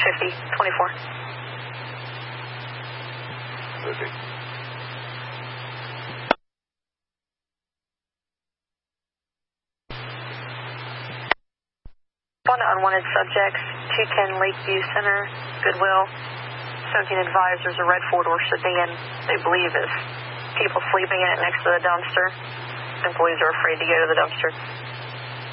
24. Okay. On to unwanted subjects, 210 Lakeview Center, Goodwill. 17 advised there's a red four-door sedan they believe is people sleeping in it next to the dumpster. Employees are afraid to go to the dumpster.